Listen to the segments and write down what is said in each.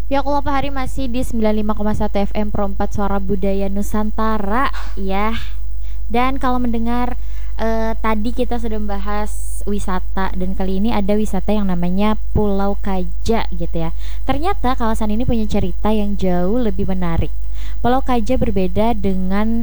Ya kalau Pak Hari masih di 95,1 FM Pro 4 Suara Budaya Nusantara ya. Dan kalau mendengar tadi kita sudah membahas wisata dan kali ini ada wisata yang namanya Pulau Kaja gitu ya. Ternyata kawasan ini punya cerita yang jauh lebih menarik. Pulau Kaja berbeda dengan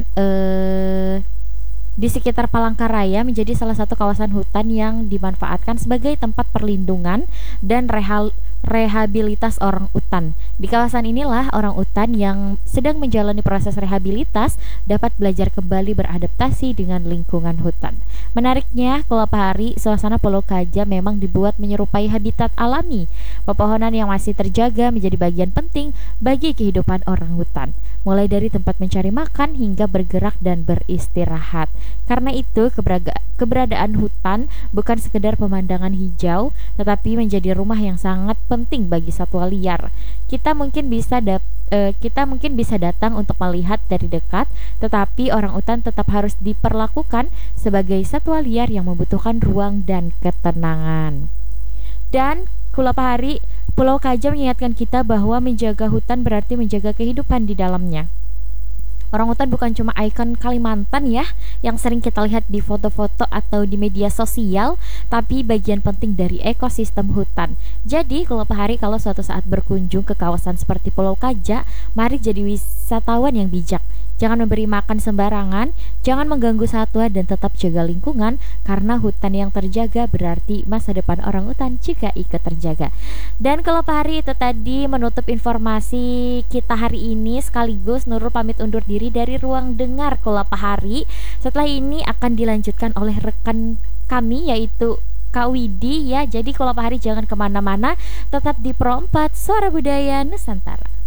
di sekitar Palangkaraya menjadi salah satu kawasan hutan yang dimanfaatkan sebagai tempat perlindungan dan rehabilitas orang utan. Di kawasan inilah orang utan yang sedang menjalani proses rehabilitas dapat belajar kembali beradaptasi dengan lingkungan hutan. Menariknya, kalau Pahari, suasana Pulau Kaja memang dibuat menyerupai habitat alami. Pepohonan yang masih terjaga menjadi bagian penting bagi kehidupan orang hutan, mulai dari tempat mencari makan hingga bergerak dan beristirahat. Karena itu, keberadaan hutan bukan sekedar pemandangan hijau, tetapi menjadi rumah yang sangat penting bagi satwa liar. Kita mungkin bisa datang untuk melihat dari dekat, tetapi orang utan tetap harus diperlakukan sebagai satwa liar yang membutuhkan ruang dan ketenangan. Dan Pulau Kaja mengingatkan kita bahwa menjaga hutan berarti menjaga kehidupan di dalamnya. Orangutan bukan cuma ikon Kalimantan ya, yang sering kita lihat di foto-foto atau di media sosial, tapi bagian penting dari ekosistem hutan. Jadi, kalau suatu saat berkunjung ke kawasan seperti Pulau Kaja, mari jadi wisatawan yang bijak. Jangan memberi makan sembarangan, jangan mengganggu satwa dan tetap jaga lingkungan, karena hutan yang terjaga berarti masa depan orang hutan juga ikut terjaga. Dan kalau Pak Hari itu tadi menutup informasi kita hari ini, sekaligus Nurul pamit undur diri dari ruang dengar Kula Pak Hari. Setelah ini akan dilanjutkan oleh rekan kami yaitu Kak Widi ya. Jadi Kula Pak Hari jangan kemana-mana, tetap di Pro 4 Suara Budaya Nusantara.